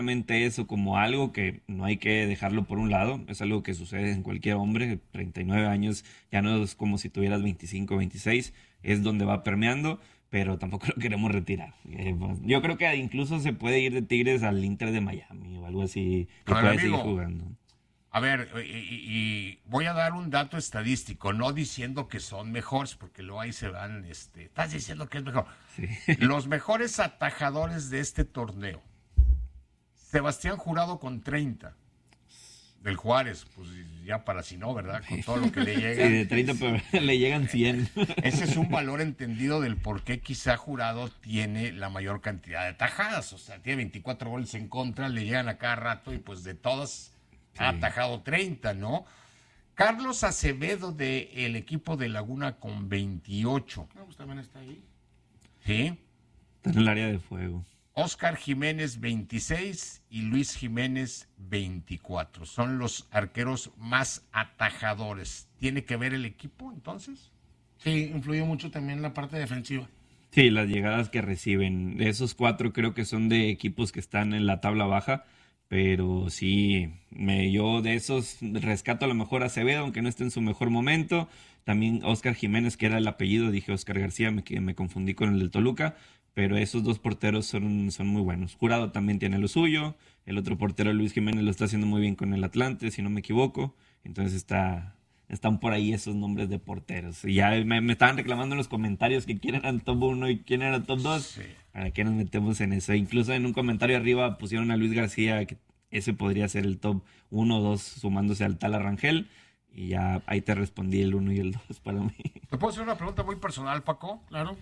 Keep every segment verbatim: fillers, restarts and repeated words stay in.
eso como algo que no hay que dejarlo por un lado, es algo que sucede en cualquier hombre, treinta y nueve años, ya no es como si tuvieras veinticinco, veintiséis, es donde va permeando, pero tampoco lo queremos retirar. Eh, pues, yo creo que incluso se puede ir de Tigres al Inter de Miami o algo así, que A ver, puede seguir amigo, jugando. a ver, y, y- y voy a dar un dato estadístico, no diciendo que son mejores, porque luego ahí se van, este, estás diciendo que es mejor. Sí. Los mejores atajadores de este torneo. Sebastián Jurado con treinta. Del Juárez, pues ya para si no, ¿verdad? Con todo lo que le Sí, llega. de treinta, pero le llegan cien. Ese es un valor entendido del por qué quizá Jurado tiene la mayor cantidad de tajadas. O sea, tiene veinticuatro goles en contra, le llegan a cada rato y pues de todas ha atajado treinta, ¿no? Carlos Acevedo del equipo de Laguna con veintiocho. No, pues también está ahí. ¿Sí? Está en el área de fuego. Oscar Jiménez veintiséis y Luis Jiménez veinticuatro. Son los arqueros más atajadores. ¿Tiene que ver el equipo entonces? Sí, influye mucho también la parte defensiva. Sí, las llegadas que reciben. De esos cuatro creo que son de equipos que están en la tabla baja, pero sí, me, yo de esos rescato a lo mejor a Acevedo, aunque no esté en su mejor momento. También Oscar Jiménez, que era el apellido, dije Oscar García, me, me confundí con el del Toluca, pero esos dos porteros son, son muy buenos. Jurado también tiene lo suyo, el otro portero Luis Jiménez lo está haciendo muy bien con el Atlante, si no me equivoco, entonces está... Están por ahí esos nombres de porteros. Y ya me, me estaban reclamando en los comentarios que quién era el top uno y quién era el top dos. Sí. ¿Para qué nos metemos en eso? Incluso en un comentario arriba pusieron a Luis García, que ese podría ser el top uno o dos sumándose al tal Arrangel. Y ya ahí te respondí el uno y el dos para mí. ¿Te puedo hacer una pregunta muy personal, Paco? Claro.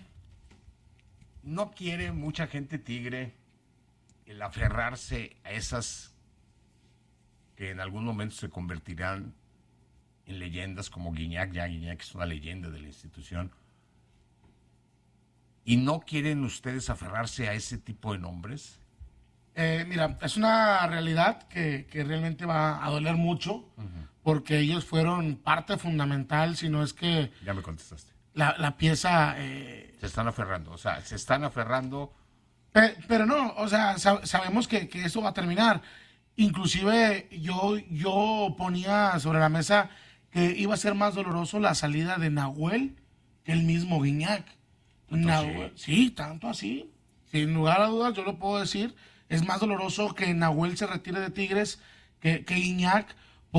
¿No quiere mucha gente tigre el aferrarse a esas que en algún momento se convertirán en leyendas como Guiñac? Ya Guiñac es una leyenda de la institución. ¿Y no quieren ustedes aferrarse a ese tipo de nombres? Eh, mira, es una realidad que, que realmente va a doler mucho, uh-huh, porque ellos fueron parte fundamental, si no es que ya me contestaste. La, la pieza... Eh... Se están aferrando, o sea, se están aferrando... Pero, pero no, o sea, sab- sabemos que, que eso va a terminar. Inclusive yo, yo ponía sobre la mesa que iba a ser más doloroso la salida de Nahuel que el mismo Guiñac. Nahuel, sí, tanto así. Sin lugar a dudas, yo lo puedo decir. Es más doloroso que Nahuel se retire de Tigres que, que Guiñac,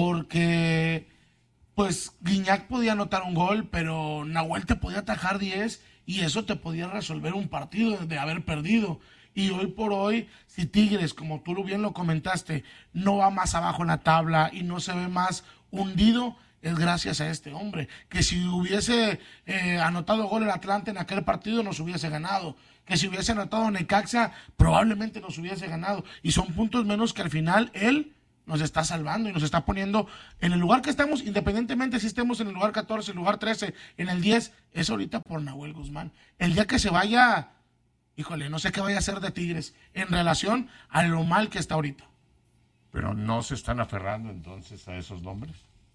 porque pues Guiñac podía anotar un gol, pero Nahuel te podía atajar diez y eso te podía resolver un partido de haber perdido. Y hoy por hoy, si Tigres, como tú bien lo comentaste, no va más abajo en la tabla y no se ve más hundido, es gracias a este hombre, que si hubiese eh, anotado gol el Atlante en aquel partido nos hubiese ganado, que si hubiese anotado Necaxa probablemente nos hubiese ganado, y son puntos menos que al final él nos está salvando y nos está poniendo en el lugar que estamos, independientemente si estemos en el lugar catorce, el lugar trece, en el diez, es ahorita por Nahuel Guzmán. El día que se vaya, híjole, no sé qué vaya a hacer de Tigres en relación a lo mal que está ahorita. Pero no se están aferrando entonces a esos nombres.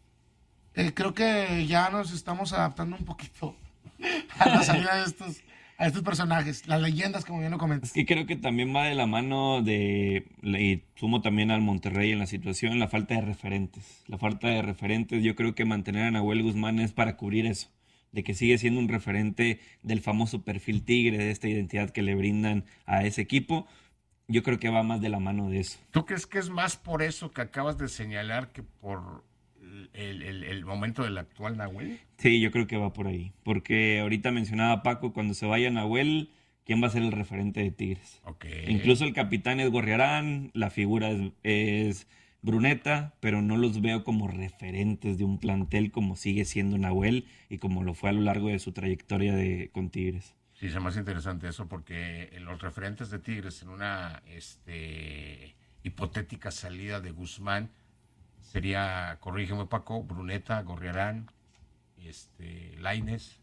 Eh, creo que ya nos estamos adaptando un poquito a la salida de estos, a estos personajes, las leyendas, como bien lo comentas. Es que creo que también va de la mano de, y sumo también al Monterrey en la situación, la falta de referentes. La falta de referentes, yo creo que mantener a Nahuel Guzmán es para cubrir eso, de que sigue siendo un referente del famoso perfil tigre, de esta identidad que le brindan a ese equipo. Yo creo que va más de la mano de eso. ¿Tú crees que es más por eso que acabas de señalar que por el, el, el momento del actual Nahuel? Sí, yo creo que va por ahí. Porque ahorita mencionaba Paco, cuando se vaya Nahuel, ¿quién va a ser el referente de Tigres? Okay. Incluso el capitán es Gorriarán, la figura es, es Bruneta, pero no los veo como referentes de un plantel como sigue siendo Nahuel y como lo fue a lo largo de su trayectoria de, con Tigres. Sí, es más interesante eso porque los referentes de Tigres en una este, hipotética salida de Guzmán sería, corrígeme Paco, Bruneta, Gorriarán, este, Lainez,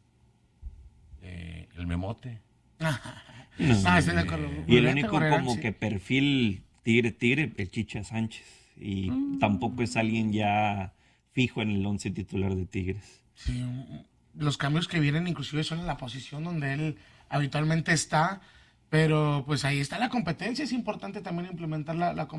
eh, el Memote. No, ah, estoy de acuerdo. Y el Bruneta, único Gorriarán, como sí. que perfil tigre, tigre, el Chicha Sánchez. Y mm. tampoco es alguien ya fijo en el once titular de Tigres. Sí, los cambios que vienen inclusive son en la posición donde él habitualmente está, pero pues ahí está la competencia, es importante también implementar la, la competencia.